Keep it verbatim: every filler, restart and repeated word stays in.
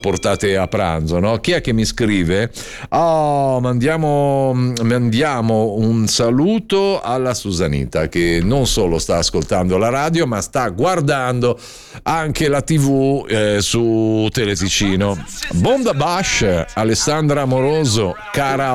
portate a pranzo, no? Chi è che mi scrive? Oh, mandiamo, mandiamo un saluto alla Susanita, che non solo sta ascoltando la radio ma sta guardando anche la tivù eh, su Teleticino. Bonda Bash, Alessandra Amoroso, cara